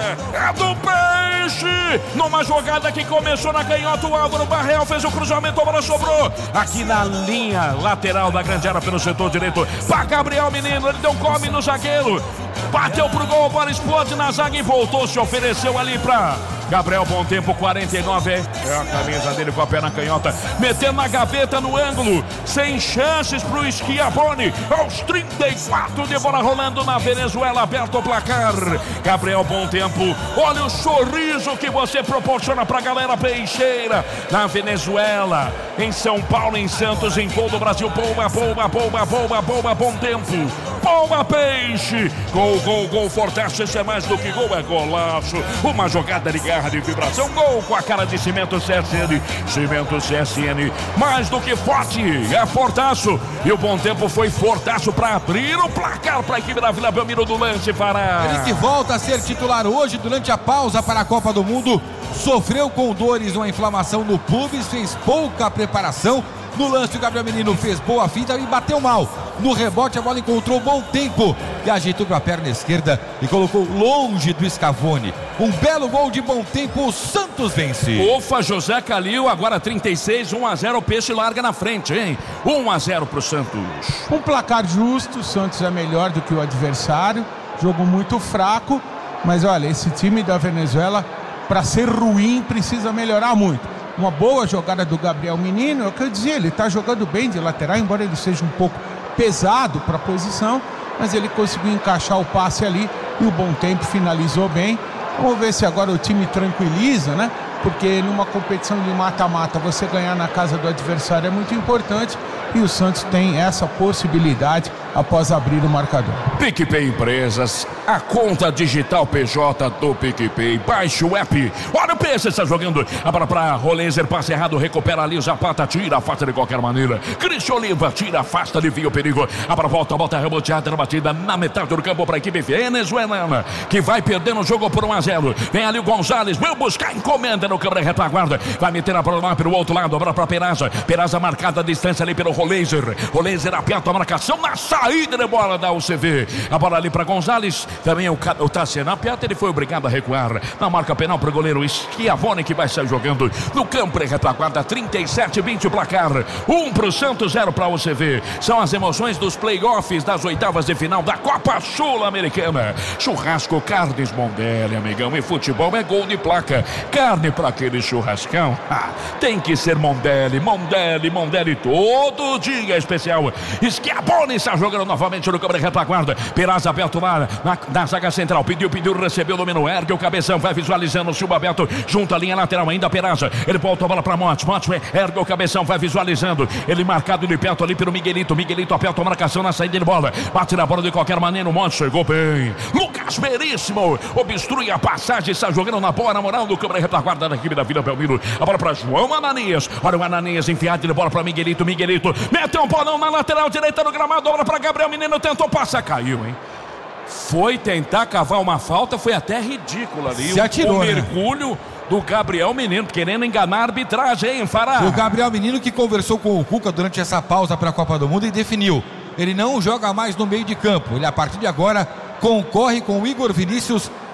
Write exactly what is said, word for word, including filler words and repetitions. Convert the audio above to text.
é do Peixe. Numa jogada que começou na canhota, o Álvaro Barreal fez o cruzamento, a bola sobrou aqui na linha lateral da grande área pelo setor direito para Gabriel Menino. Ele deu um come no zagueiro, bateu pro gol, a bola explode na zaga e voltou, se ofereceu ali para Gabriel. Bom tempo, quarenta e nove, é a camisa dele com a pé na canhota, metendo na gaveta no ângulo, sem chances pro Schiavone, aos trinta e quatro de bola rolando na Venezuela, aberto o placar. Gabriel, bom tempo, olha o sorriso que você proporciona pra galera peixeira, na Venezuela, em São Paulo, em Santos, em todo o Brasil. Bomba, bomba, bomba, bomba, bomba, bom tempo, bomba Peixe, gol, gol, gol, fortaço, esse é mais do que gol, é golaço, uma jogada de garra, de vibração, gol com a cara de Cimento C S N, Cimento C S N, mais do que forte, é fortaço, e o bom tempo foi fortaço para abrir o placar para a equipe da Vila Belmiro do lance. Fará. Ele que volta a ser titular hoje durante a pausa para a Copa do Mundo, sofreu com dores, uma inflamação no pubis, fez pouca preparação. No lance o Gabriel Menino fez boa finta e bateu mal. No rebote a bola encontrou bom tempo e ajeitou com a perna esquerda e colocou longe do Schiavone. Um belo gol de bom tempo, o Santos vence. Ufa, José Calil, agora trinta e seis, um a zero, o Peixe larga na frente, hein? um a zero pro Santos. Um placar justo, o Santos é melhor do que o adversário, jogo muito fraco, mas olha, esse time da Venezuela, para ser ruim, precisa melhorar muito. Uma boa jogada do Gabriel Menino, é o que eu dizia, ele está jogando bem de lateral, embora ele seja um pouco pesado para a posição, mas ele conseguiu encaixar o passe ali e o bom tempo finalizou bem. Vamos ver se agora o time tranquiliza, né? Porque numa competição de mata-mata você ganhar na casa do adversário é muito importante e o Santos tem essa possibilidade após abrir o marcador. PicPay Empresas, a conta digital P J do PicPay. Baixe o app. Olha o Peixe, está jogando a bola para Rolenzer, passe errado, recupera ali o Zapata, tira, afasta de qualquer maneira. Cristian Oliva, tira, afasta, alivia o perigo. A bola volta, volta reboteada na batida na metade do campo para a equipe venezuelana, que vai perdendo o jogo por um a zero. Vem ali o Gonzalez, vai buscar encomenda no câmera retaguarda, vai meter a bola lá pelo outro lado, a bola para Peraza. Peraza marcada a distância ali pelo Rolenzer. Rolenzer aperta a marcação na saída de bola da U C V. A bola ali para Gonzalez, também o, o Tassiano aperta, ele foi obrigado a recuar. Na marca penal para o goleiro Schiavone, que vai sair jogando no campo de retaguarda. Trinta e sete a vinte o placar, um para o Santos, zero para a U C V. São as emoções dos playoffs das oitavas de final da Copa Sul-Americana. Churrasco Carnes Mondelli, amigão, e futebol é gol de placa. Carne para aquele churrascão, ah, tem que ser Mondelli, Mondelli, Mondelli, todo dia especial. Schiavone está jogando novamente no campo de retaguarda. Peraza aberto lá na, na zaga central, pediu, pediu, recebeu, dominou, ergue o cabeção, vai visualizando o Silva aberto, junto à linha lateral, ainda Peraza, ele volta a bola para Montes, Montes ergue o cabeção, vai visualizando, ele marcado de perto ali pelo Miguelito, Miguelito aperta a marcação na saída de bola, bate na bola de qualquer maneira, o Montes chegou bem, Lucas Veríssimo obstrui a passagem, está jogando na boa, na moral do campo de retaguarda da equipe da Vila Belmiro. A bola para João Ananias, olha o Ananias enfiado de bola para Miguelito, Miguelito meteu um bolão na lateral direita do gramado, bola para Gabriel Menino, tentou passar, caiu, hein? Foi tentar cavar uma falta, foi até ridículo ali. Se atirou, o né? mergulho do Gabriel Menino, querendo enganar a arbitragem, hein, Fará? O Gabriel Menino que conversou com o Cuca durante essa pausa para a Copa do Mundo e definiu. Ele não joga mais no meio de campo. Ele, a partir de agora, concorre com o Igor Vinícius